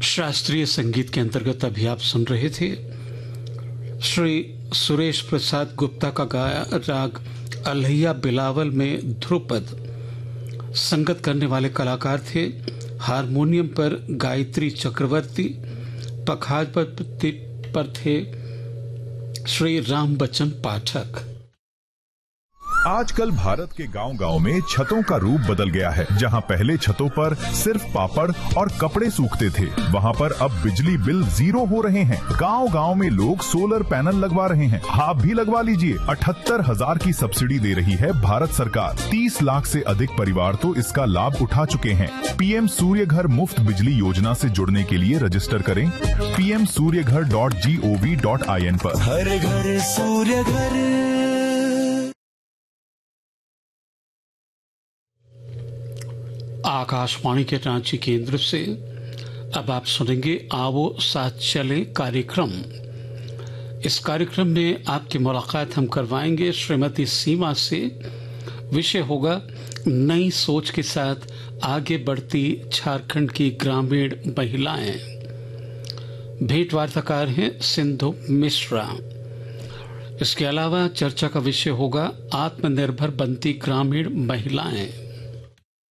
शास्त्रीय संगीत के अंतर्गत अभी आप सुन रहे थे श्री सुरेश प्रसाद गुप्ता का गाया राग अलहिया बिलावल में ध्रुपद। संगत करने वाले कलाकार थे हारमोनियम पर गायत्री चक्रवर्ती, पखाज पर थे श्री राम बच्चन पाठक। आजकल भारत के गांव-गांव में छतों का रूप बदल गया है। जहां पहले छतों पर सिर्फ पापड़ और कपड़े सूखते थे, वहां पर अब बिजली बिल 0 हो रहे हैं। गांव-गांव में लोग सोलर पैनल लगवा रहे हैं। आप भी लगवा लीजिए। 78,000 की सब्सिडी दे रही है भारत सरकार। 30 लाख से अधिक परिवार तो इसका लाभ उठा चुके हैं। पीएम सूर्य घर मुफ्त बिजली योजना से जुड़ने के लिए रजिस्टर करें pmsuryaghar.gov.in पर। हर घर सूर्य घर। आकाशवाणी के रांची केंद्र से अब आप सुनेंगे आओ साथ चले कार्यक्रम। इस कार्यक्रम में आपकी मुलाकात हम करवाएंगे श्रीमती सीमा से। विषय होगा नई सोच के साथ आगे बढ़ती झारखंड की ग्रामीण महिलाएं। भेंट वार्ताकार हैं सिंधु मिश्रा। इसके अलावा चर्चा का विषय होगा आत्मनिर्भर बनती ग्रामीण महिलाएं।